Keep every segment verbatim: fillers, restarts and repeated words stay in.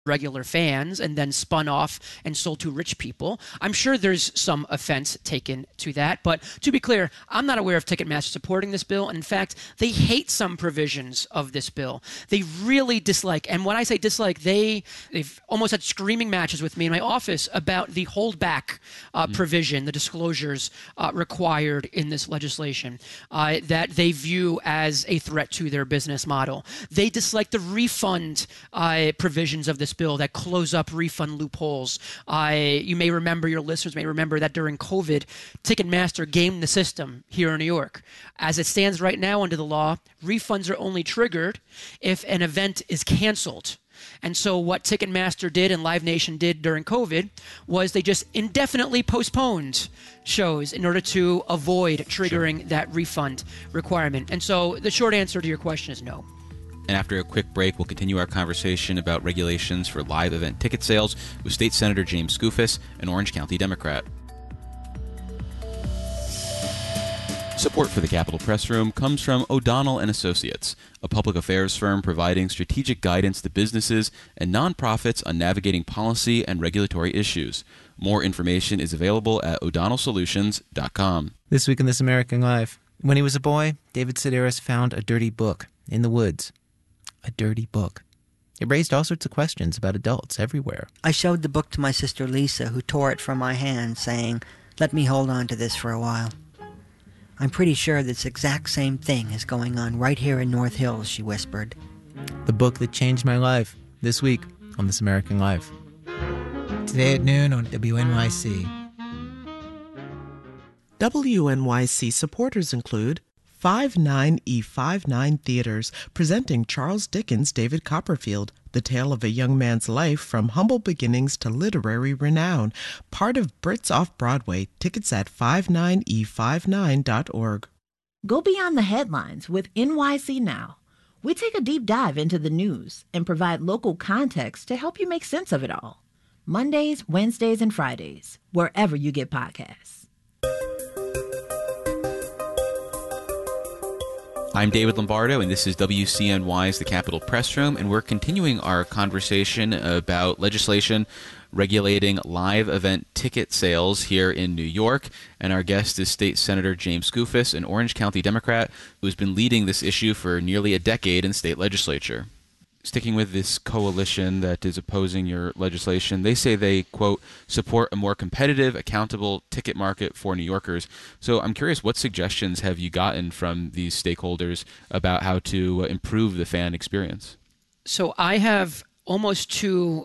regular fans and then spun off and sold to rich people. I'm sure there's some offense taken to that, but to be clear, I'm not aware of Ticketmaster supporting this bill. And in fact, they hate some provisions of this bill. They really dislike, and when I say dislike, they, they've almost had screaming matches with me in my office about the holdback uh, mm. provision, the disclosures uh, required in this legislation uh, that they view as a threat to their business model. They dislike the refund uh, provisions of this bill that close up refund loopholes. Uh, you may remember, your listeners may remember that during COVID, Ticketmaster gamed the system here in New York. As it stands right now under the law, refunds are only triggered if an event is canceled. And so what Ticketmaster did and Live Nation did during COVID was they just indefinitely postponed shows in order to avoid triggering sure. that refund requirement. And so the short answer to your question is no. And after a quick break, we'll continue our conversation about regulations for live event ticket sales with State Senator James Skoufis, an Orange County Democrat. Support for the Capitol Press Room comes from O'Donnell and Associates, a public affairs firm providing strategic guidance to businesses and nonprofits on navigating policy and regulatory issues. More information is available at o'donnell solutions dot com. This week in This American Life. When he was a boy, David Sedaris found a dirty book in the woods. A dirty book. It raised all sorts of questions about adults everywhere. I showed the book to my sister Lisa, who tore it from my hand, saying, "Let me hold on to this for a while." "I'm pretty sure this exact same thing is going on right here in North Hills," she whispered. The book that changed my life, this week on This American Life. Today at noon on W N Y C. W N Y C supporters include fifty-nine E fifty-nine Theaters, presenting Charles Dickens' David Copperfield, the tale of a young man's life from humble beginnings to literary renown. Part of Brits Off-Broadway. Tickets at fifty-nine e fifty-nine dot org. Go beyond the headlines with N Y C Now. We take a deep dive into the news and provide local context to help you make sense of it all. Mondays, Wednesdays, and Fridays, wherever you get podcasts. I'm David Lombardo, and this is W C N Y's The Capitol Press Room, and we're continuing our conversation about legislation regulating live event ticket sales here in New York. And our guest is State Senator James Skoufis, an Orange County Democrat who has been leading this issue for nearly a decade in the state legislature. Sticking with this coalition that is opposing your legislation, they say they, quote, support a more competitive, accountable ticket market for New Yorkers. So I'm curious, what suggestions have you gotten from these stakeholders about how to improve the fan experience? So I have almost to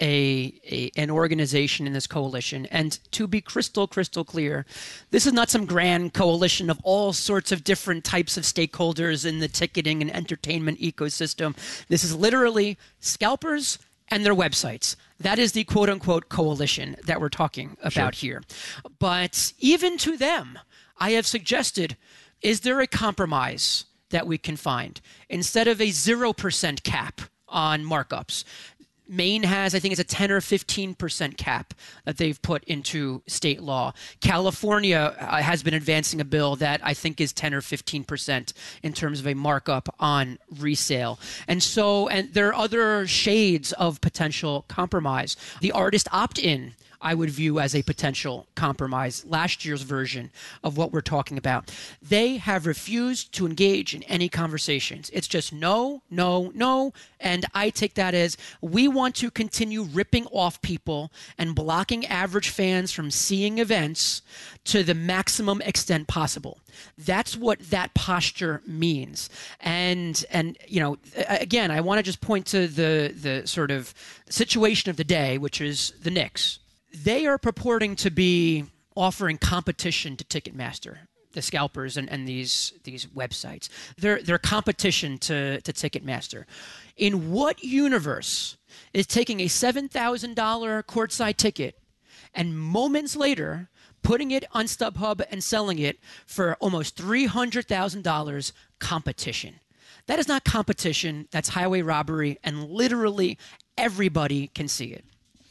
a, a an organization in this coalition, and to be crystal, crystal clear, this is not some grand coalition of all sorts of different types of stakeholders in the ticketing and entertainment ecosystem. This is literally scalpers and their websites. That is the quote-unquote coalition that we're talking about sure. here. But even to them, I have suggested, is there a compromise that we can find? Instead of a zero percent cap on markups, Maine has, I think it's a ten or fifteen percent cap that they've put into state law. California uh, has been advancing a bill that I think is ten or fifteen percent in terms of a markup on resale. And so, and there are other shades of potential compromise. The artist opt-in, I would view as a potential compromise, last year's version of what we're talking about. They have refused to engage in any conversations. It's just no, no, no, and I take that as we want to continue ripping off people and blocking average fans from seeing events to the maximum extent possible. That's what that posture means. And, and you know, again, I want to just point to the, the sort of situation of the day, which is the Knicks. They are purporting to be offering competition to Ticketmaster, the scalpers and, and these these websites. They're, they're competition to, to Ticketmaster. In what universe is taking a seven thousand dollars courtside ticket and moments later putting it on StubHub and selling it for almost three hundred thousand dollars competition? That is not competition. That's highway robbery, and literally everybody can see it.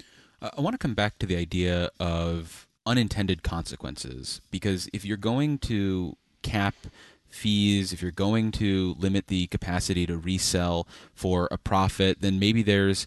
I want to come back to the idea of unintended consequences, because if you're going to cap fees, if you're going to limit the capacity to resell for a profit, then maybe there's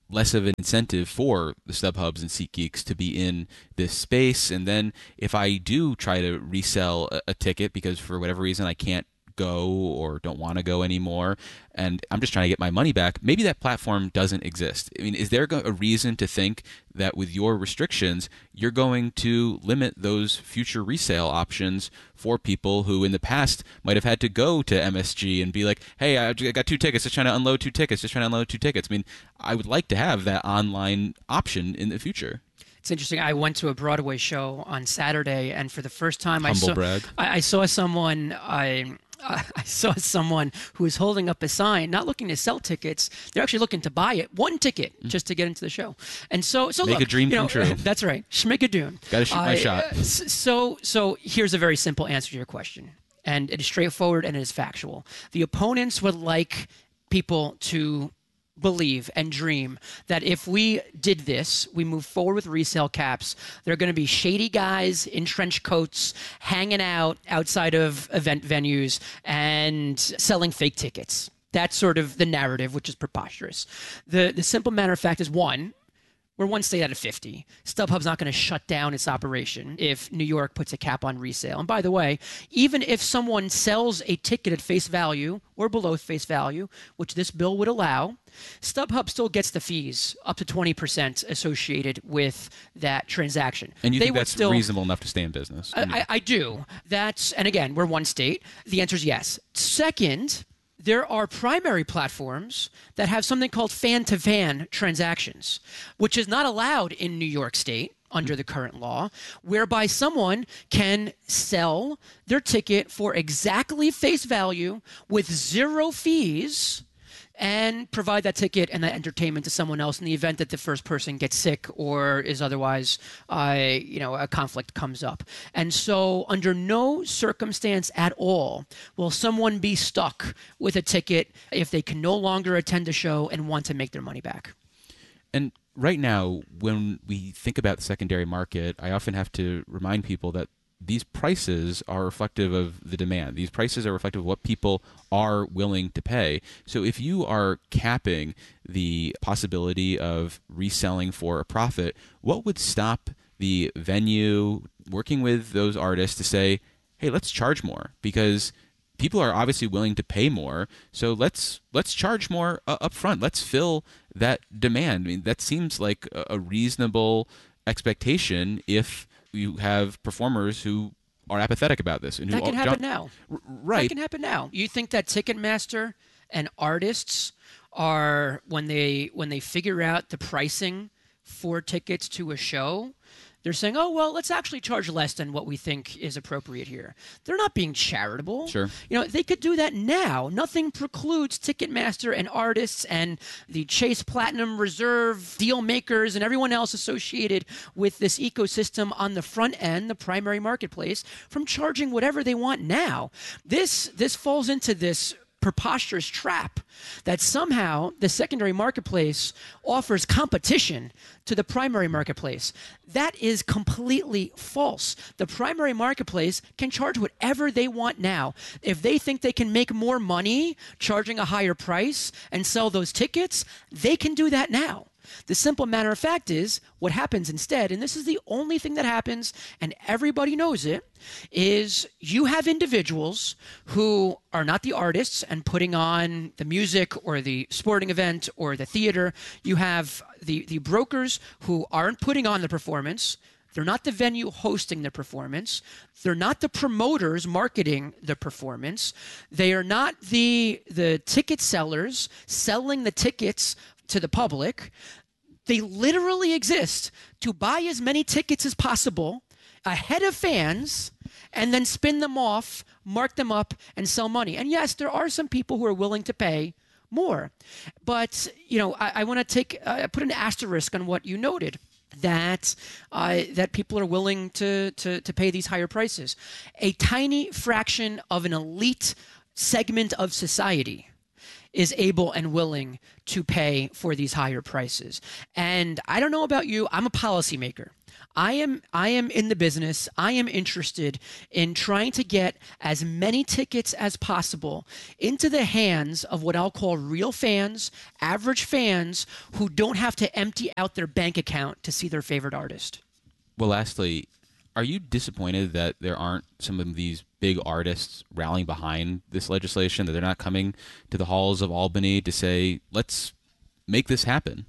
less of an incentive for the StubHubs and SeatGeeks to be in this space. And then if I do try to resell a, a ticket because for whatever reason I can't go or don't want to go anymore, and I'm just trying to get my money back, maybe that platform doesn't exist. I mean, is there a reason to think that with your restrictions, you're going to limit those future resale options for people who in the past might have had to go to M S G and be like, hey, I got two tickets, just trying to unload two tickets, just trying to unload two tickets. I mean, I would like to have that online option in the future. It's interesting. I went to a Broadway show on Saturday, and for the first time, Humble I saw brag. I, I saw someone. I I saw someone who was holding up a sign, not looking to sell tickets. They're actually looking to buy it, one ticket, just to get into the show. And so, so Make look, a dream you know, come true. That's right. Schmigadoon. Got to shoot my Uh, shot. So, so here's a very simple answer to your question, and it is straightforward and it is factual. The opponents would like people to believe and dream that if we did this, we move forward with resale caps, there are going to be shady guys in trench coats hanging out outside of event venues and selling fake tickets. That's sort of the narrative, which is preposterous. The the simple matter of fact is, one, we're one state out of fifty. StubHub's not going to shut down its operation if New York puts a cap on resale. And by the way, even if someone sells a ticket at face value or below face value, which this bill would allow, StubHub still gets the fees up to twenty percent associated with that transaction. And you they think would that's still, reasonable enough to stay in business? I, I, I do. That's, and again, we're one state. The answer is yes. Second, there are primary platforms that have something called fan-to-fan transactions, which is not allowed in New York State under the current law, whereby someone can sell their ticket for exactly face value with zero fees and provide that ticket and that entertainment to someone else in the event that the first person gets sick or is otherwise, uh, you know, a conflict comes up. And so under no circumstance at all will someone be stuck with a ticket if they can no longer attend a show and want to make their money back. And right now, when we think about the secondary market, I often have to remind people that these prices are reflective of the demand. These prices are reflective of what people are willing to pay. So if you are capping the possibility of reselling for a profit, what would stop the venue working with those artists to say, hey, let's charge more? Because people are obviously willing to pay more, so let's let's charge more uh, up front. Let's fill that demand. I mean, that seems like a, a reasonable expectation if you have performers who are apathetic about this. And That who can are- happen John- now. R- right. That can happen now. You think that Ticketmaster and artists are, when they when they figure out the pricing for tickets to a show, they're saying, oh, well, let's actually charge less than what we think is appropriate here. They're not being charitable. Sure. You know, they could do that now. Nothing precludes Ticketmaster and artists and the Chase Platinum Reserve deal makers and everyone else associated with this ecosystem on the front end, the primary marketplace, from charging whatever they want now. This this falls into this preposterous trap that somehow the secondary marketplace offers competition to the primary marketplace. That is completely false. The primary marketplace can charge whatever they want now. If they think they can make more money charging a higher price and sell those tickets, they can do that now. The simple matter of fact is what happens instead, and this is the only thing that happens, and everybody knows it, is you have individuals who are not the artists and putting on the music or the sporting event or the theater. You have the, the brokers who aren't putting on the performance. They're not the venue hosting the performance. They're not the promoters marketing the performance. They are not the the ticket sellers selling the tickets to the public. They literally exist to buy as many tickets as possible ahead of fans and then spin them off, mark them up, and sell money. And yes, there are some people who are willing to pay more. But, you know, I, I want to take, uh, put an asterisk on what you noted, that uh, that people are willing to, to, to pay these higher prices. A tiny fraction of an elite segment of society is able and willing to pay for these higher prices. And I don't know about you, I'm a policymaker. I am I am in the business. I am interested in trying to get as many tickets as possible into the hands of what I'll call real fans, average fans who don't have to empty out their bank account to see their favorite artist. Well, lastly, are you disappointed that there aren't some of these big artists rallying behind this legislation, that they're not coming to the halls of Albany to say, let's make this happen?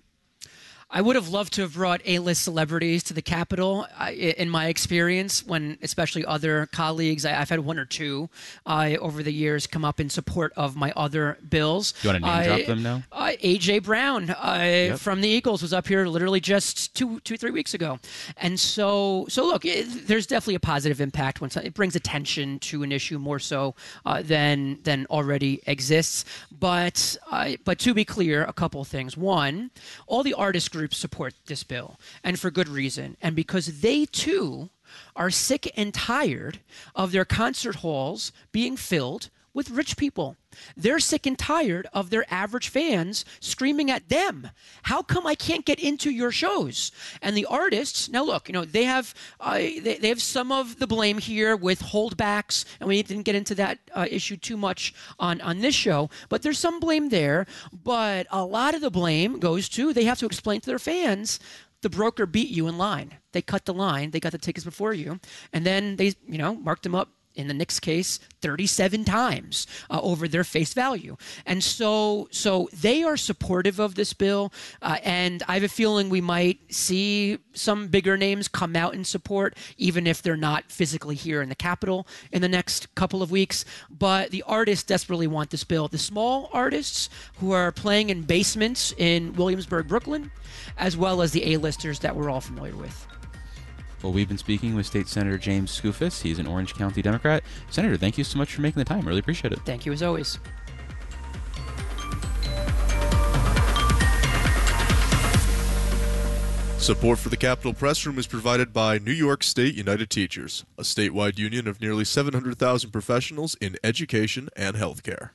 I would have loved to have brought A-list celebrities to the Capitol. I, in my experience, when especially other colleagues, I, I've had one or two uh, over the years come up in support of my other bills. You want to name uh, drop them now? Uh, A J Brown uh, yep. from the Eagles was up here literally just two, two, three weeks ago. And so, so look, it, there's definitely a positive impact when it brings attention to an issue more so uh, than than already exists. But uh, but to be clear, a couple of things. One, all the artist groups support this bill, and for good reason, and because they too are sick and tired of their concert halls being filled with rich people. They're sick and tired of their average fans screaming at them, how come I can't get into your shows? And the artists, now look, you know, they have uh, they, they have some of the blame here with holdbacks, and we didn't get into that uh, issue too much on, on this show, but there's some blame there. But a lot of the blame goes to, they have to explain to their fans, the broker beat you in line. They cut the line, they got the tickets before you, and then they, you know, marked them up, in the Knicks case, thirty-seven times uh, over their face value. And so so they are supportive of this bill, uh, and I have a feeling we might see some bigger names come out in support, even if they're not physically here in the Capitol in the next couple of weeks. But the artists desperately want this bill. The small artists who are playing in basements in Williamsburg, Brooklyn, as well as the A-listers that we're all familiar with. Well, we've been speaking with State Senator James Skoufis. He's an Orange County Democrat. Senator, thank you so much for making the time. Really appreciate it. Thank you, as always. Support for the Capitol Press Room is provided by New York State United Teachers, a statewide union of nearly seven hundred thousand professionals in education and healthcare.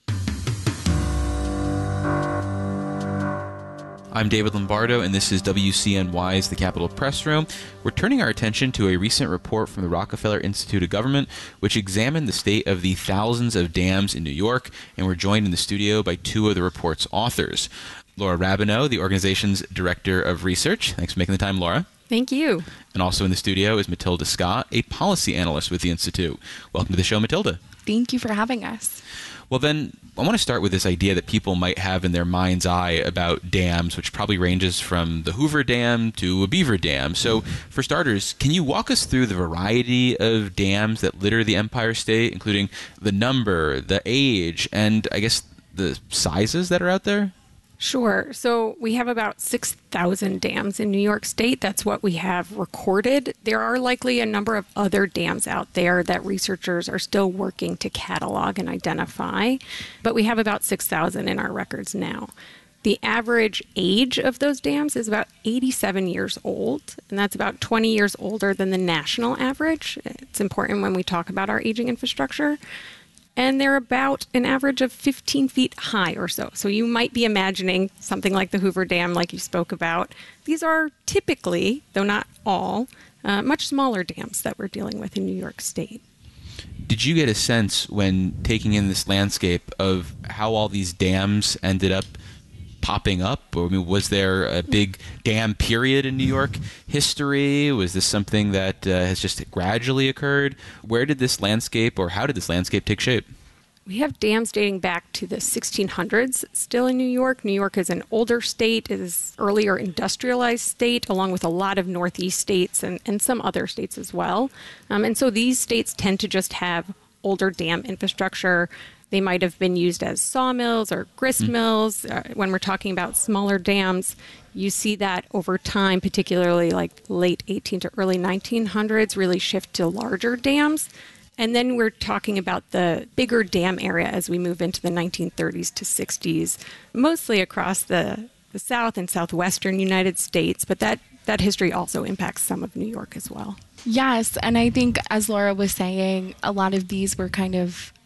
I'm David Lombardo, and this is W C N Y's The Capitol Press Room. We're turning our attention to a recent report from the Rockefeller Institute of Government, which examined the state of the thousands of dams in New York, and we're joined in the studio by two of the report's authors. Laura Rabineau, the organization's Director of Research. Thanks for making the time, Laura. Thank you. And also in the studio is Matilda Scott, a policy analyst with the Institute. Welcome to the show, Matilda. Thank you for having us. Well, then, I want to start with this idea that people might have in their mind's eye about dams, which probably ranges from the Hoover Dam to a Beaver Dam. So, for starters, can you walk us through the variety of dams that litter the Empire State, including the number, the age, and I guess the sizes that are out there? Sure. So we have about six thousand dams in New York State. That's what we have recorded. There are likely a number of other dams out there that researchers are still working to catalog and identify, but we have about six thousand in our records now. The average age of those dams is about eighty-seven years old, and that's about twenty years older than the national average. It's important when we talk about our aging infrastructure. And they're about an average of fifteen feet high or so. So you might be imagining something like the Hoover Dam, like you spoke about. These are typically, though not all, uh, much smaller dams that we're dealing with in New York State. Did you get a sense when taking in this landscape of how all these dams ended up popping up? Or, I mean, was there a big dam period in New York history? Was this something that uh, has just gradually occurred? Where did this landscape, or how did this landscape take shape? We have dams dating back to the sixteen hundreds still in New York. New York is an older state, is earlier industrialized state, along with a lot of Northeast states and, and some other states as well. Um, and so these states tend to just have older dam infrastructure. They might have been used as sawmills or grist mills. Uh, when we're talking about smaller dams, you see that over time, particularly like late eighteen to early nineteen hundreds, really shift to larger dams. And then we're talking about the bigger dam area as we move into the nineteen thirties to sixties, mostly across the, the South and Southwestern United States. But that, that history also impacts some of New York as well. Yes, and I think, as Laura was saying, a lot of these were kind of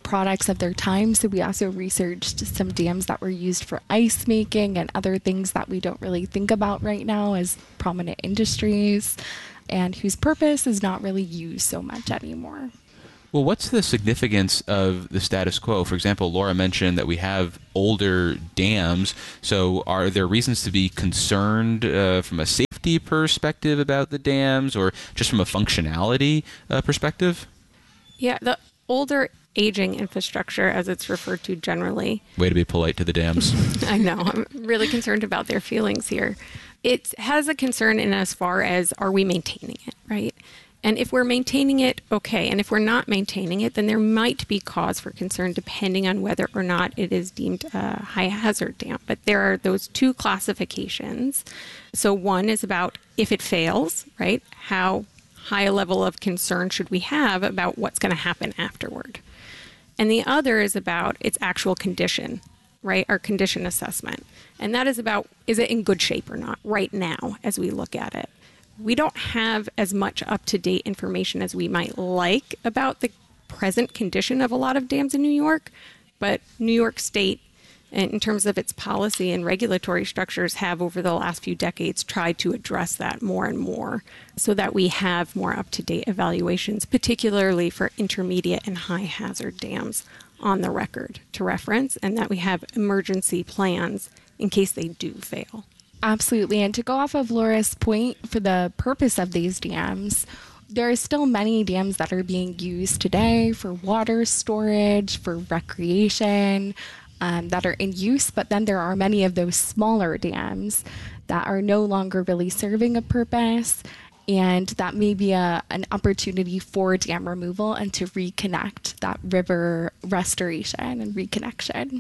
products of their time. So we also researched some dams that were used for ice making and other things that we don't really think about right now as prominent industries, and whose purpose is not really used so much anymore. Well, what's the significance of the status quo? For example, Laura mentioned that we have older dams. So are there reasons to be concerned uh, from a safety perspective about the dams, or just from a functionality uh, perspective? Yeah, the older aging infrastructure, as it's referred to generally. Way to be polite to the dams. I know. I'm really concerned about their feelings here. It has a concern in as far as, are we maintaining it, right? And if we're maintaining it, okay. And if we're not maintaining it, then there might be cause for concern depending on whether or not it is deemed a high hazard dam. But there are those two classifications. So one is about if it fails, right? How high a level of concern should we have about what's going to happen afterward? And the other is about its actual condition, right? Our condition assessment. And that is about, is it in good shape or not right now as we look at it? We don't have as much up-to-date information as we might like about the present condition of a lot of dams in New York, but New York State, in terms of its policy and regulatory structures, have over the last few decades tried to address that more and more so that we have more up-to-date evaluations, particularly for intermediate and high-hazard dams on the record to reference, and that we have emergency plans in case they do fail. Absolutely. And to go off of Laura's point for the purpose of these dams, there are still many dams that are being used today for water storage, for recreation, um, that are in use. But then there are many of those smaller dams that are no longer really serving a purpose. And that may be a, an opportunity for dam removal and to reconnect that river restoration and reconnection.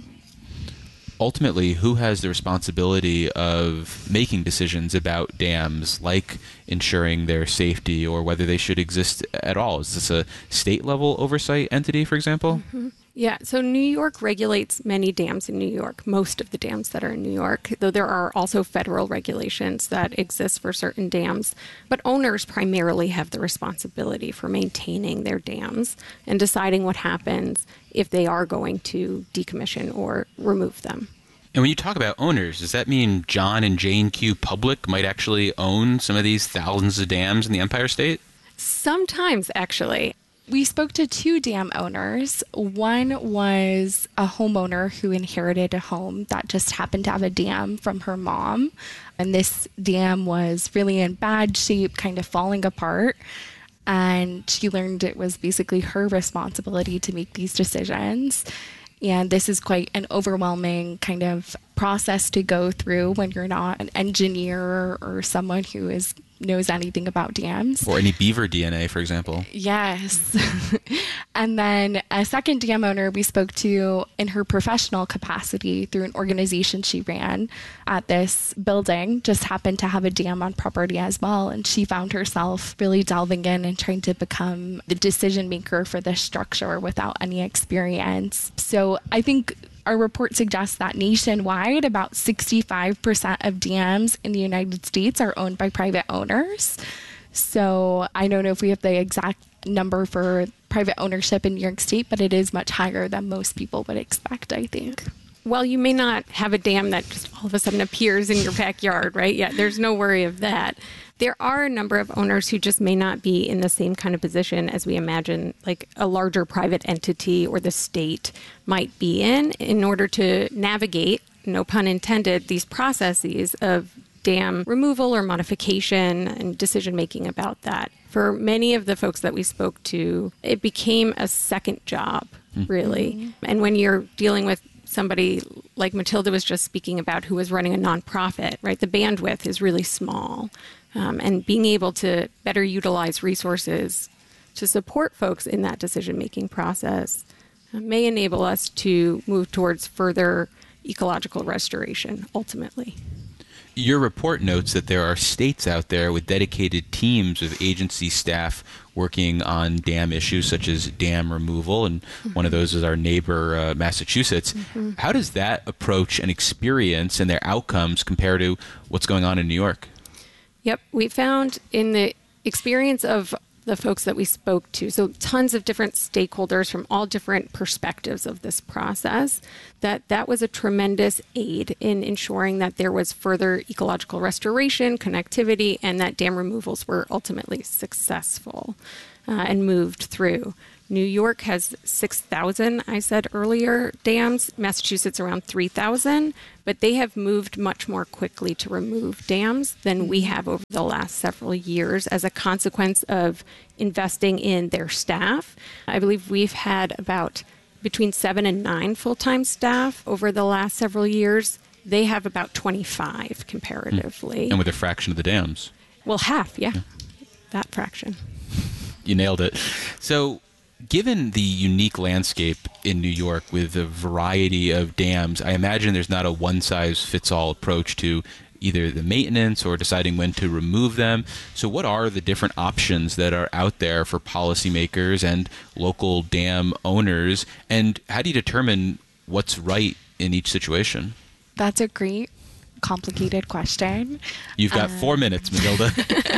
Ultimately, who has the responsibility of making decisions about dams, like ensuring their safety or whether they should exist at all? Is this a state-level oversight entity, for example? Mm-hmm. Yeah, so New York regulates many dams in New York, most of the dams that are in New York, though there are also federal regulations that exist for certain dams. But owners primarily have the responsibility for maintaining their dams and deciding what happens if they are going to decommission or remove them. And when you talk about owners, does that mean John and Jane Q. Public might actually own some of these thousands of dams in the Empire State? Sometimes, actually. We spoke to two dam owners. One was a homeowner who inherited a home that just happened to have a dam from her mom. And this dam was really in bad shape, kind of falling apart. And she learned it was basically her responsibility to make these decisions. And this is quite an overwhelming kind of process to go through when you're not an engineer or someone who is knows anything about dams. Or any beaver D N A, for example. Yes. And then a second dam owner we spoke to in her professional capacity through an organization she ran at this building, just happened to have a dam on property as well. And she found herself really delving in and trying to become the decision maker for this structure without any experience. So I think our report suggests that nationwide, about sixty-five percent of dams in the United States are owned by private owners. So I don't know if we have the exact number for private ownership in New York State, but it is much higher than most people would expect, I think. Well, you may not have a dam that just all of a sudden appears in your backyard, right? Yeah, there's no worry of that. There are a number of owners who just may not be in the same kind of position as we imagine, like a larger private entity or the state might be in, in order to navigate, no pun intended, these processes of dam removal or modification and decision-making about that. For many of the folks that we spoke to, it became a second job, really. Mm-hmm. And when you're dealing with somebody like Matilda was just speaking about, who was running a nonprofit, right? The bandwidth is really small. Um, and being able to better utilize resources to support folks in that decision-making process uh, may enable us to move towards further ecological restoration, ultimately. Your report notes that there are states out there with dedicated teams of agency staff working on dam issues such as dam removal, and mm-hmm. one of those is our neighbor, uh, Massachusetts. Mm-hmm. How does that approach and experience and their outcomes compare to what's going on in New York? Yep. We found in the experience of the folks that we spoke to, so tons of different stakeholders from all different perspectives of this process, that that was a tremendous aid in ensuring that there was further ecological restoration, connectivity, and that dam removals were ultimately successful uh, and moved through. New York has six thousand, I said earlier, dams. Massachusetts around three thousand, but they have moved much more quickly to remove dams than we have over the last several years as a consequence of investing in their staff. I believe we've had about between seven and nine full-time staff over the last several years. They have about twenty-five comparatively. And with a fraction of the dams. Well, half, yeah, yeah. That fraction. You nailed it. So, given the unique landscape in New York with a variety of dams, I imagine there's not a one-size-fits-all approach to either the maintenance or deciding when to remove them. So what are the different options that are out there for policymakers and local dam owners? And how do you determine what's right in each situation? That's a great, complicated question. You've got um, four minutes, Matilda.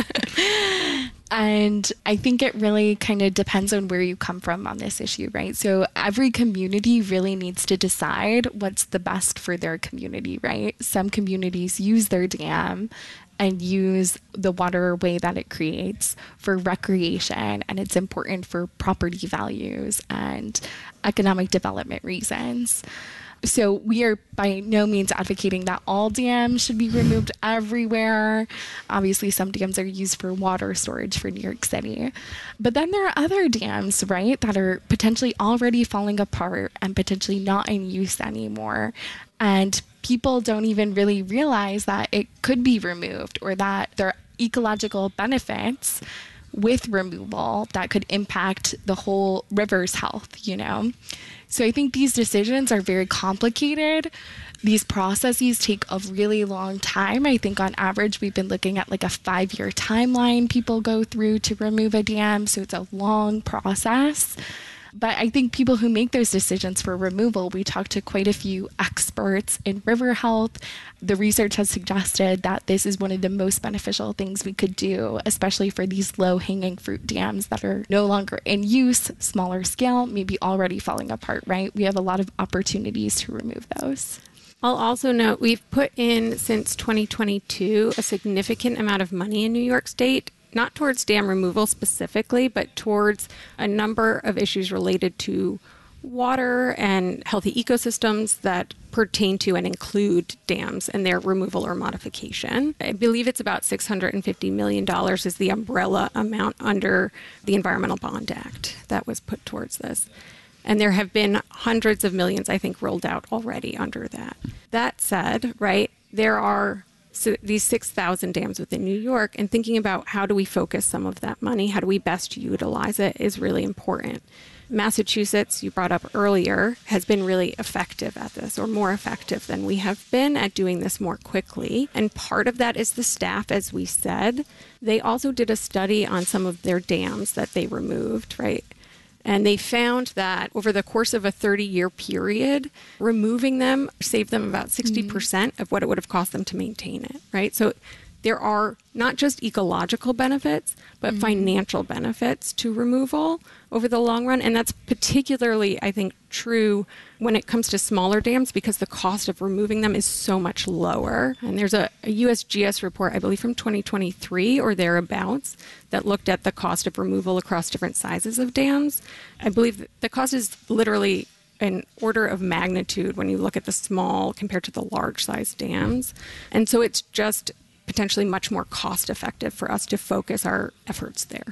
And I think it really kind of depends on where you come from on this issue, right? So every community really needs to decide what's the best for their community, right? Some communities use their dam and use the waterway that it creates for recreation, and it's important for property values and economic development reasons. So we are by no means advocating that all dams should be removed everywhere. Obviously, some dams are used for water storage for New York City. But then there are other dams, right, that are potentially already falling apart and potentially not in use anymore. And people don't even really realize that it could be removed or that there are ecological benefits with removal that could impact the whole river's health, you know? So I think these decisions are very complicated. These processes take a really long time. I think on average, we've been looking at like a five-year timeline people go through to remove a dam. So it's a long process. But I think people who make those decisions for removal, we talked to quite a few experts in river health. The research has suggested that this is one of the most beneficial things we could do, especially for these low-hanging fruit dams that are no longer in use, smaller scale, maybe already falling apart, right? We have a lot of opportunities to remove those. I'll also note we've put in, since twenty twenty-two, a significant amount of money in New York State, not towards dam removal specifically, but towards a number of issues related to water and healthy ecosystems that pertain to and include dams and their removal or modification. I believe it's about six hundred fifty million dollars is the umbrella amount under the Environmental Bond Act that was put towards this. And there have been hundreds of millions, I think, rolled out already under that. That said, right, there are So these six thousand dams within New York, and thinking about how do we focus some of that money, how do we best utilize it is really important. Massachusetts, you brought up earlier, has been really effective at this, or more effective than we have been at doing this more quickly. And part of that is the staff, as we said. They also did a study on some of their dams that they removed, right? And they found that over the course of a thirty-year period, removing them saved them about sixty percent mm-hmm. of what it would have cost them to maintain it, right? So there are not just ecological benefits, but mm-hmm. financial benefits to removal over the long run. And that's particularly, I think, true when it comes to smaller dams because the cost of removing them is so much lower. And there's a, a U S G S report, I believe from twenty twenty-three or thereabouts, that looked at the cost of removal across different sizes of dams. I believe the cost is literally an order of magnitude when you look at the small compared to the large size dams. And so it's just potentially much more cost effective for us to focus our efforts there.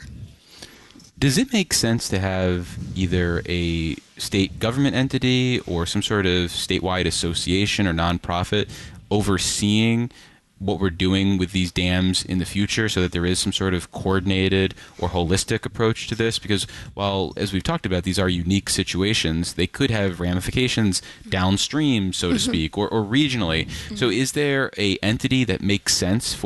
Does it make sense to have either a state government entity or some sort of statewide association or nonprofit overseeing what we're doing with these dams in the future so that there is some sort of coordinated or holistic approach to this? Because while, as we've talked about, these are unique situations, they could have ramifications downstream, so to speak, or, or regionally. So is there a entity that makes sense for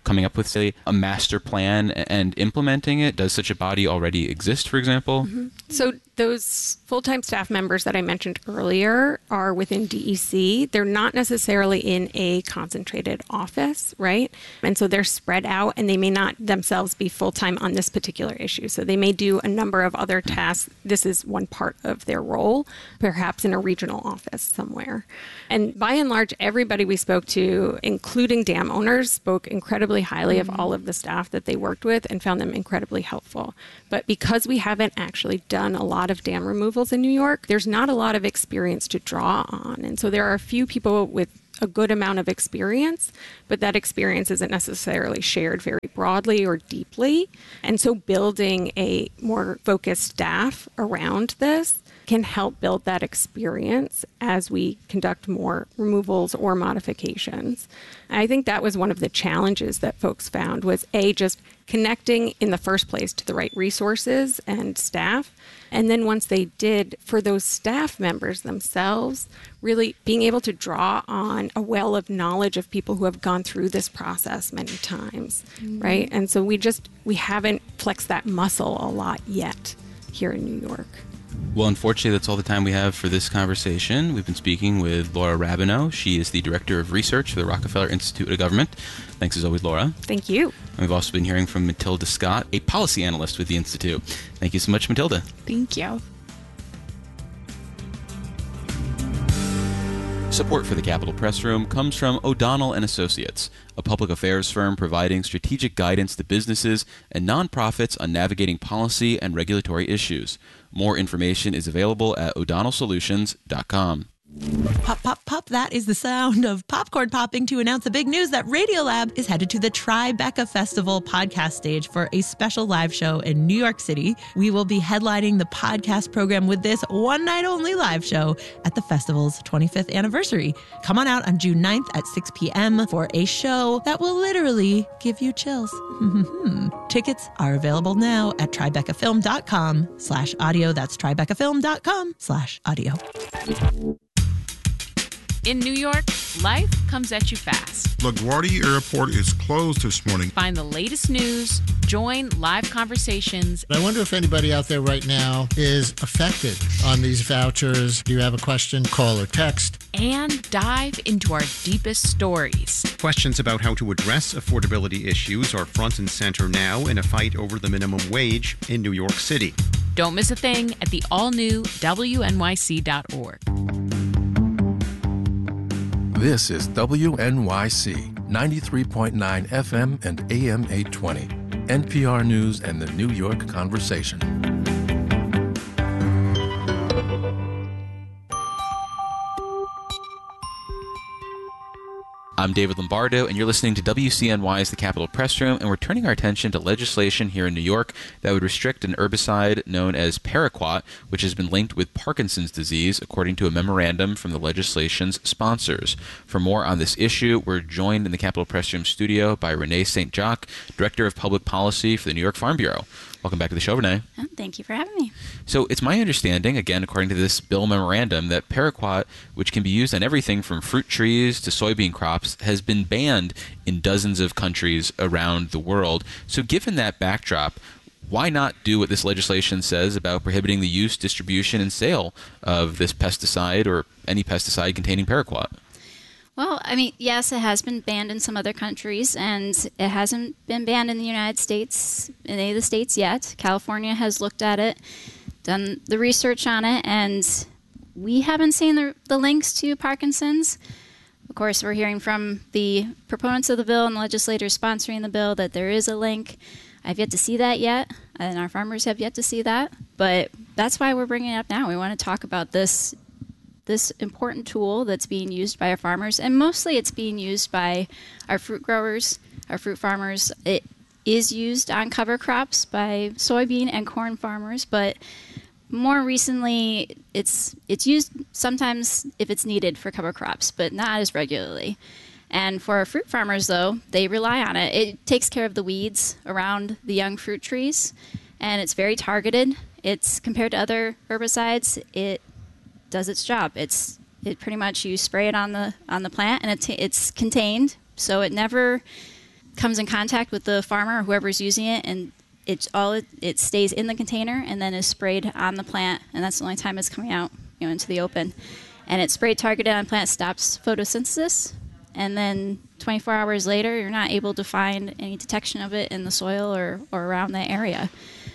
coming up with, say, a master plan and implementing it? Does such a body already exist, for example? Mm-hmm. So those full-time staff members that I mentioned earlier are within D E C. They're not necessarily in a concentrated office, right? And so they're spread out, and they may not themselves be full-time on this particular issue. So they may do a number of other tasks. This is one part of their role, perhaps in a regional office somewhere. And by and large, everybody we spoke to, including dam owners, spoke incredibly highly mm-hmm. of all of the staff that they worked with and found them incredibly helpful. But because we haven't actually done a lot of dam removals in New York, there's not a lot of experience to draw on. And so there are a few people with a good amount of experience, but that experience isn't necessarily shared very broadly or deeply. And so building a more focused staff around this can help build that experience as we conduct more removals or modifications. I think that was one of the challenges that folks found was A, just connecting in the first place to the right resources and staff. And then once they did, for those staff members themselves, really being able to draw on a well of knowledge of people who have gone through this process many times, mm-hmm. right? And so we just, we haven't flexed that muscle a lot yet here in New York. Well, unfortunately, that's all the time we have for this conversation. We've been speaking with Laura Rabineau. She is the Director of Research for the Rockefeller Institute of Government. Thanks as always, Laura. Thank you. And we've also been hearing from Matilda Scott, a policy analyst with the Institute. Thank you so much, Matilda. Thank you. Support for the Capitol Press Room comes from O'Donnell and Associates, a public affairs firm providing strategic guidance to businesses and nonprofits on navigating policy and regulatory issues. More information is available at o'donnell solutions dot com. Pop, pop, pop. That is the sound of popcorn popping to announce the big news that Radiolab is headed to the Tribeca Festival podcast stage for a special live show in New York City. We will be headlining the podcast program with this one night only live show at the festival's twenty-fifth anniversary. Come on out on June ninth at six p.m. for a show that will literally give you chills. Tickets are available now at tribecafilm.com slash audio. That's tribecafilm.com slash audio. In New York, life comes at you fast. LaGuardia Airport is closed this morning. Find the latest news, join live conversations. I wonder if anybody out there right now is affected on these vouchers. Do you have a question? Call or text. And dive into our deepest stories. Questions about how to address affordability issues are front and center now in a fight over the minimum wage in New York City. Don't miss a thing at the all-new W N Y C dot org. This is W N Y C, ninety-three point nine F M and A M eight twenty, N P R News and the New York Conversation. I'm David Lombardo, and you're listening to W C N Y's The Capitol Press Room, and we're turning our attention to legislation here in New York that would restrict an herbicide known as paraquat, which has been linked with Parkinson's disease, according to a memorandum from the legislation's sponsors. For more on this issue, we're joined in the Capitol Press Room studio by Renee Saint Jacques, Director of Public Policy for the New York Farm Bureau. Welcome back to the show, Renee. Oh, thank you for having me. So it's my understanding, again, according to this bill memorandum, that paraquat, which can be used on everything from fruit trees to soybean crops, has been banned in dozens of countries around the world. So given that backdrop, why not do what this legislation says about prohibiting the use, distribution, and sale of this pesticide or any pesticide containing paraquat? Well, I mean, yes, it has been banned in some other countries, and it hasn't been banned in the United States, in any of the states yet. California has looked at it, done the research on it, and we haven't seen the, the links to Parkinson's. Of course, we're hearing from the proponents of the bill and the legislators sponsoring the bill that there is a link. I've yet to see that yet, and our farmers have yet to see that, but that's why we're bringing it up now. We want to talk about this this important tool that's being used by our farmers, and mostly it's being used by our fruit growers, our fruit farmers. It is used on cover crops by soybean and corn farmers, but more recently it's it's used sometimes if it's needed for cover crops, but not as regularly. And for our fruit farmers, though, they rely on it. It takes care of the weeds around the young fruit trees, and it's very targeted. It's compared to other herbicides, it does its job. It's it pretty much you spray it on the on the plant, and it t- it's contained, so it never comes in contact with the farmer or whoever's using it, and it's all it, it stays in the container and then is sprayed on the plant, and that's the only time it's coming out, you know, into the open. And it's sprayed targeted on plant, stops photosynthesis, and then twenty-four hours later, you're not able to find any detection of it in the soil or, or around the area.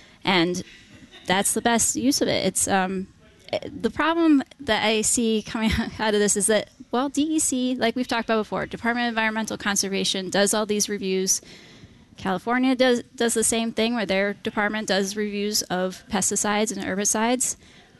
And that's the best use of it. It's um, the problem that I see coming out of this is that, well, D E C, like we've talked about before, Department of Environmental Conservation does all these reviews. California does does the same thing, where their department does reviews of pesticides and herbicides.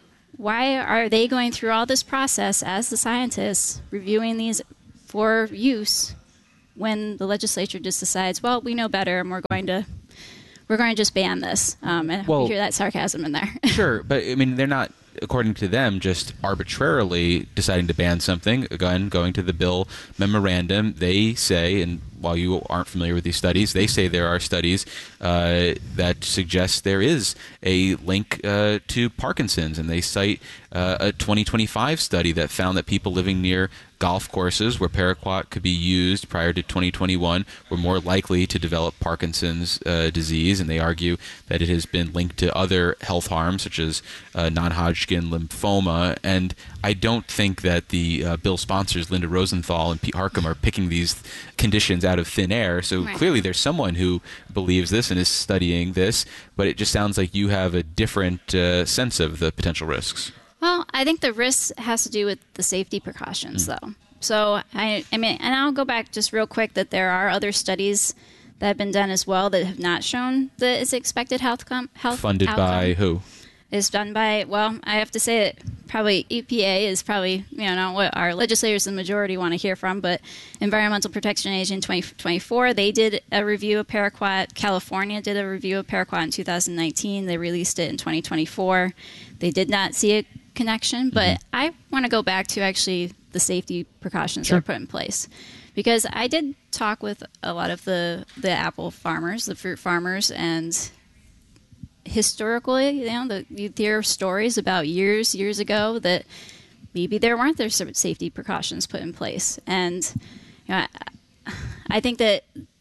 Why are they going through all this process as the scientists reviewing these for use when the legislature just decides, well, we know better and we're going to we're going to just ban this? Um, and Well, you hear that sarcasm in there. Sure, but I mean, they're not, according to them, just arbitrarily deciding to ban something. Again, going to the Bill memorandum, they say, and while you aren't familiar with these studies, they say there are studies uh, that suggest there is a link uh, to Parkinson's, and they cite uh, a twenty twenty-five study that found that people living near golf courses where paraquat could be used prior to twenty twenty-one were more likely to develop Parkinson's uh, disease, and they argue that it has been linked to other health harms such as uh, non-Hodgkin lymphoma. And I don't think that the uh, bill sponsors, Linda Rosenthal and Pete Harcum, are picking these conditions out of thin air. So Right. clearly there's someone who believes this and is studying this, but it just sounds like you have a different uh, sense of the potential risks. Well, I think the risk has to do with the safety precautions, Mm. though. So, I, I mean, and I'll go back just real quick that there are other studies that have been done as well that have not shown the its expected health com- health Funded outcome. by who? Is done by, well, I have to say that probably E P A is probably, you know, not what our legislators, the majority, want to hear from, but Environmental Protection Agency in twenty twenty-four, they did a review of paraquat. California did a review of paraquat in two thousand nineteen. They released it in twenty twenty-four. They did not see a connection, but Mm-hmm. I want to go back to actually the safety precautions Sure. that are put in place. Because I did talk with a lot of the, the apple farmers, the fruit farmers, and historically, you know, the, you hear stories about years, years ago that maybe there weren't there some safety precautions put in place. And you know, I, I think that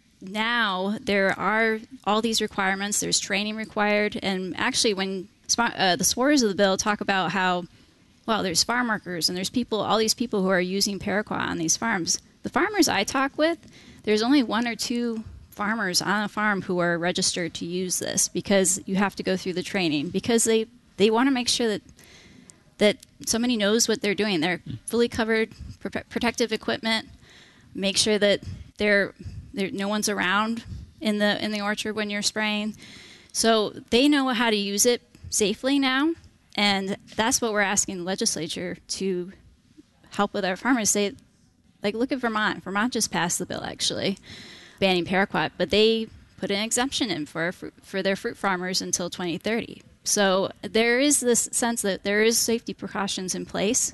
now there are all these requirements. There's training required. And actually, when uh, the supporters of the bill talk about how, well, there's farm workers and there's people, all these people who are using paraquat on these farms. The farmers I talk with, there's only one or two farmers on a farm who are registered to use this, because you have to go through the training, because they, they want to make sure that that somebody knows what they're doing. They're fully covered, pr- protective equipment, make sure that they're, they're, no one's around in the in the orchard when you're spraying. So they know how to use it safely now, and that's what we're asking the legislature to help with our farmers. Say, like, look at Vermont. Vermont just passed the bill, actually, banning paraquat, but they put an exemption in for for their fruit farmers until twenty thirty. So there is this sense that there is safety precautions in place.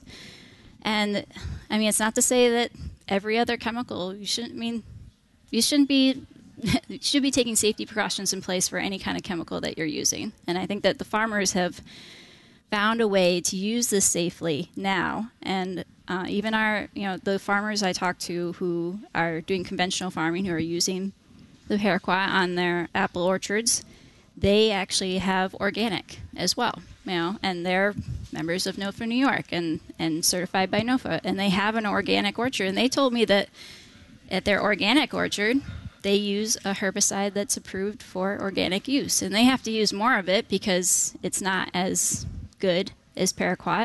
And I mean, it's not to say that every other chemical, you shouldn't I mean you shouldn't be you should be taking safety precautions in place for any kind of chemical that you're using. And I think that the farmers have found a way to use this safely now. And uh, even our, you know, the farmers I talk to who are doing conventional farming, who are using the paraquat on their apple orchards, they actually have organic as well, you know, and they're members of NOFA New York and, and certified by NOFA, and they have an organic orchard. And they told me that at their organic orchard, they use a herbicide that's approved for organic use, and they have to use more of it because it's not as good as paraquat,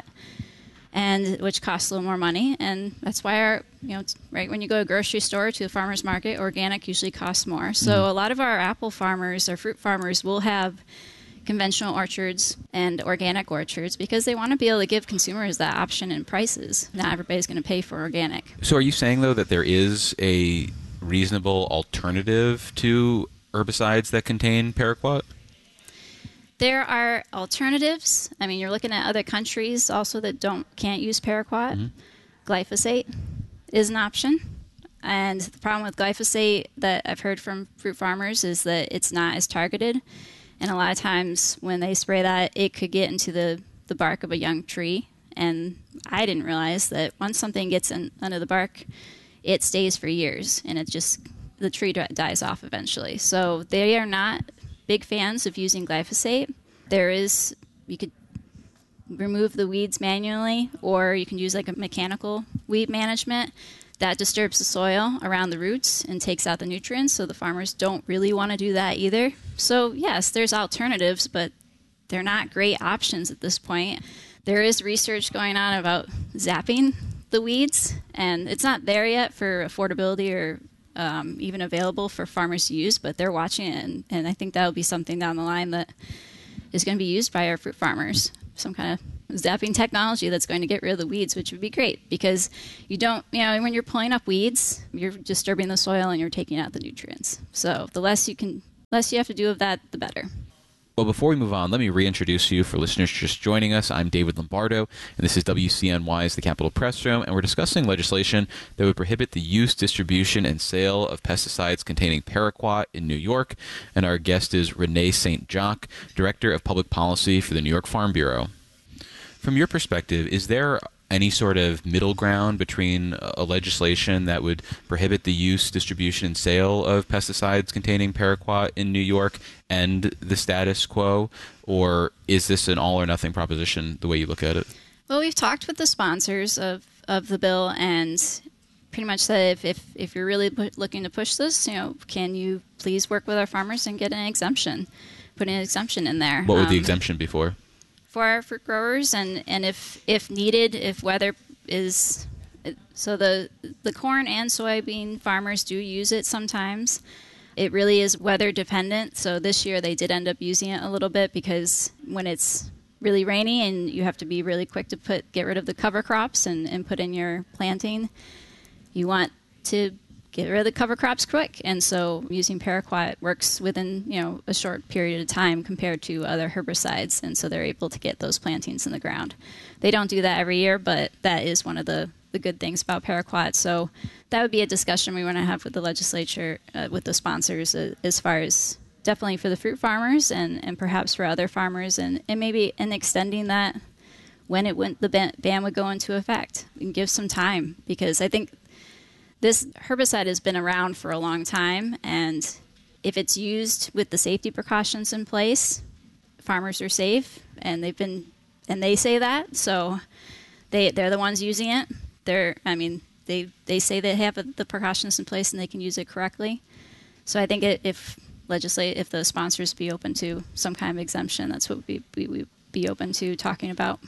and which costs a little more money. And that's why our, you know, right when you go to a grocery store, to the farmer's market, organic usually costs more. So Mm-hmm. a lot of our apple farmers, our fruit farmers, will have conventional orchards and organic orchards because they want to be able to give consumers that option in prices. Not everybody's going to pay for organic. So are you saying, though, that there is a reasonable alternative to herbicides that contain paraquat? There are alternatives. I mean, you're looking at other countries also that don't can't use paraquat. Mm-hmm. Glyphosate is an option. And the problem with glyphosate that I've heard from fruit farmers is that it's not as targeted. And a lot of times when they spray that, it could get into the, the bark of a young tree. And I didn't realize that once something gets in, under the bark, it stays for years, and it just the tree dies off eventually. So they are not big fans of using glyphosate. There is, you could remove the weeds manually, or you can use like a mechanical weed management that disturbs the soil around the roots and takes out the nutrients. So the farmers don't really want to do that either. So yes, there's alternatives, but they're not great options at this point. There is research going on about zapping the weeds, and it's not there yet for affordability or um, even available for farmers to use, but they're watching it, and, and I think that'll be something down the line that is going to be used by our fruit farmers, some kind of zapping technology that's going to get rid of the weeds, which would be great, because you don't, you know, when you're pulling up weeds, you're disturbing the soil and you're taking out the nutrients. So the less you can, less you have to do of that, the better. Well, before we move on, let me reintroduce you for listeners just joining us. I'm David Lombardo, and this is W C N Y's The Capitol Press Room, and we're discussing legislation that would prohibit the use, distribution, and sale of pesticides containing paraquat in New York. And our guest is Renee Saint Jacques, Director of Public Policy for the New York Farm Bureau. From your perspective, is there any sort of middle ground between a legislation that would prohibit the use, distribution, and sale of pesticides containing paraquat in New York and the status quo? Or is this an all-or-nothing proposition, the way you look at it? Well, we've talked with the sponsors of, of the bill, and pretty much said if, if, if you're really put, looking to push this, you know, can you please work with our farmers and get an exemption, put an exemption in there. What would um, the exemption be for? For our fruit growers, and, and if if needed, if weather is, so the the corn and soybean farmers do use it sometimes. It really is weather dependent. So this year they did end up using it a little bit, because when it's really rainy and you have to be really quick to put get rid of the cover crops and, and put in your planting, you want to get rid of the cover crops quick, and so using paraquat works within, you know, a short period of time compared to other herbicides, and so they're able to get those plantings in the ground. They don't do that every year, but that is one of the, the good things about paraquat. So that would be a discussion we want to have with the legislature, uh, with the sponsors, uh, as far as definitely for the fruit farmers and, and perhaps for other farmers, and, and maybe in extending that when it went the ban, ban would go into effect, and give some time, because I think this herbicide has been around for a long time, and if it's used with the safety precautions in place, farmers are safe, and they've been, and they say that, so they they're the ones using it. They're, I mean, they they say they have the precautions in place and they can use it correctly. So I think it, if legislate, if the sponsors be open to some kind of exemption, that's what we we would be open to talking about.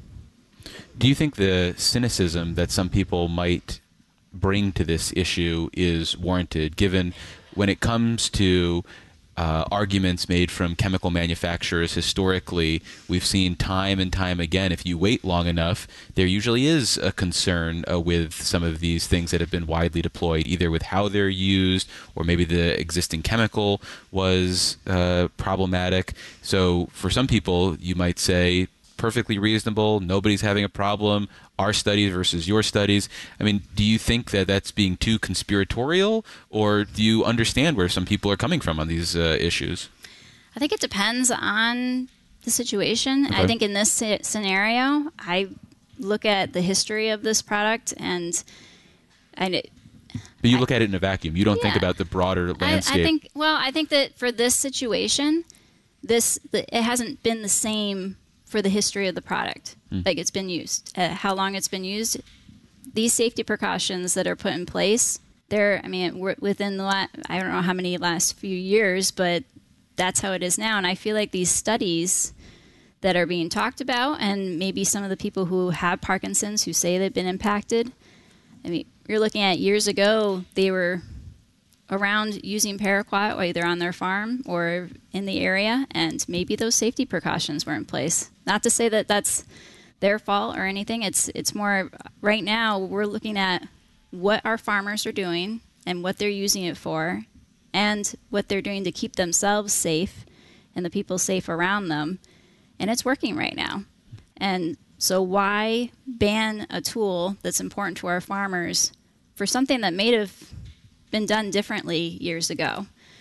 Do you think the cynicism that some people might bring to this issue is warranted, given when it comes to uh, arguments made from chemical manufacturers historically, we've seen time and time again, if you wait long enough, there usually is a concern uh, with some of these things that have been widely deployed, either with how they're used, or maybe the existing chemical was uh, problematic. So for some people, you might say, perfectly reasonable, nobody's having a problem, our studies versus your studies. I mean, do you think that that's being too conspiratorial, or do you understand where some people are coming from on these uh, issues? I think it depends on the situation. Okay. I think in this scenario, I look at the history of this product, and I. But you look at it in a vacuum. You don't Yeah. think about the broader landscape. I, I think. Well, I think that for this situation, this the, it hasn't been the same for the history of the product. Mm. Like it's been used, uh, how long it's been used. These safety precautions that are put in place, they're, I mean, we're within the last, I don't know how many last few years, but that's how it is now. And I feel like these studies that are being talked about, and maybe some of the people who have Parkinson's who say they've been impacted, I mean, you're looking at years ago, they were around using paraquat either on their farm or in the area, and maybe those safety precautions were in place. Not to say that that's their fault or anything. It's it's more right now we're looking at what our farmers are doing and what they're using it for, and what they're doing to keep themselves safe and the people safe around them, and it's working right now. And so why ban a tool that's important to our farmers for something that may have been done differently years ago?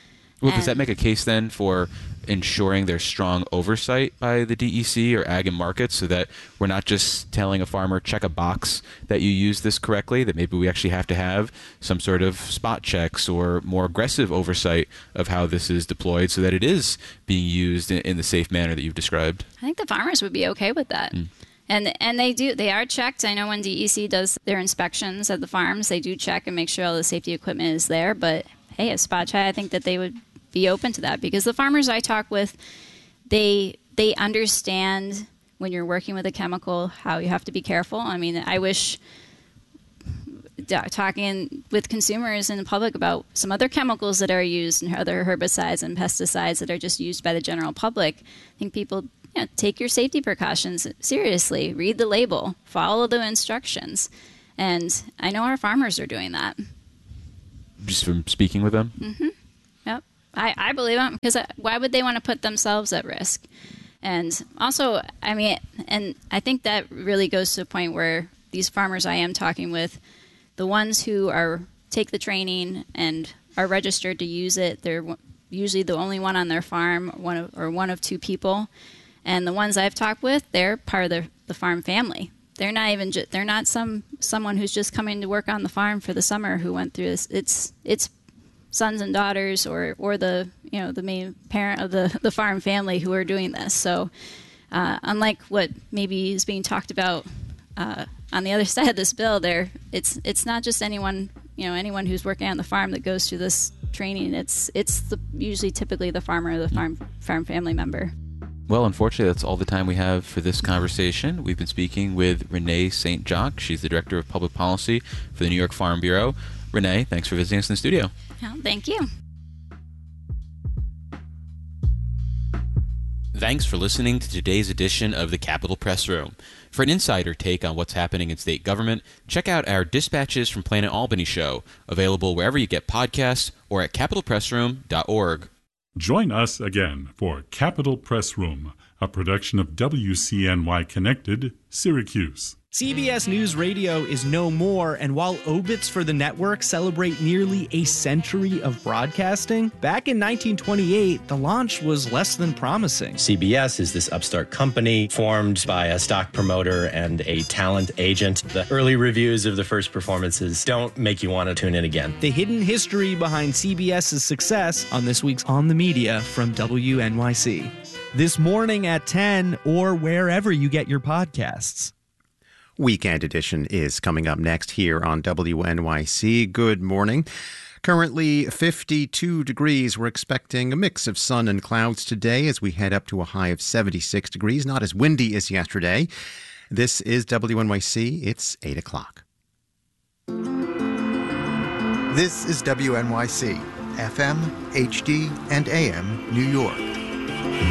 Well, And- does that make a case then for ensuring there's strong oversight by the D E C or Ag and Markets, so that we're not just telling a farmer, check a box that you use this correctly, that maybe we actually have to have some sort of spot checks or more aggressive oversight of how this is deployed so that it is being used in, in the safe manner that you've described? I think the farmers would be okay with that. Mm. And and they do. They are checked. I know when D E C does their inspections at the farms, they do check and make sure all the safety equipment is there. But, hey, a spot check, I think that they would be open to that, because the farmers I talk with, they they understand when you're working with a chemical how you have to be careful. I mean, I wish talking with consumers and the public about some other chemicals that are used and other herbicides and pesticides that are just used by the general public. I think people, you know, take your safety precautions seriously, read the label, follow the instructions. And I know our farmers are doing that. Just from speaking with them? Mm-hmm. Yep. I, I believe them, because why would they want to put themselves at risk? And also, I mean, and I think that really goes to the point where these farmers I am talking with, the ones who are take the training and are registered to use it, they're usually the only one on their farm, one of, or one of two people. And the ones I've talked with, they're part of the, the farm family. They're not even ju- they're not some someone who's just coming to work on the farm for the summer who went through this. It's it's sons and daughters, or, or the you know the main parent of the, the farm family who are doing this. So uh, unlike what maybe is being talked about uh, on the other side of this bill, there it's it's not just anyone you know anyone who's working on the farm that goes through this training. It's it's the, usually typically the farmer or the farm farm family member. Well, unfortunately, that's all the time we have for this conversation. We've been speaking with Renee Saint Jacques. She's the Director of Public Policy for the New York Farm Bureau. Renee, thanks for visiting us in the studio. Well, thank you. Thanks for listening to today's edition of the Capitol Press Room. For an insider take on what's happening in state government, check out our Dispatches from Planet Albany show, available wherever you get podcasts or at capitol press room dot org. Join us again for Capitol Press Room, a production of W C N Y Connected, Syracuse. C B S News Radio is no more, and while obits for the network celebrate nearly a century of broadcasting, back in nineteen twenty-eight, the launch was less than promising. C B S is this upstart company formed by a stock promoter and a talent agent. The early reviews of the first performances don't make you want to tune in again. The hidden history behind CBS's success on this week's On the Media from W N Y C. This morning at ten, or wherever you get your podcasts. Weekend Edition is coming up next here on W N Y C. Good morning. Currently fifty-two degrees. We're expecting a mix of sun and clouds today as we head up to a high of seventy-six degrees. Not as windy as yesterday. This is W N Y C. It's eight o'clock. This is W N Y C, F M, H D, and A M, New York.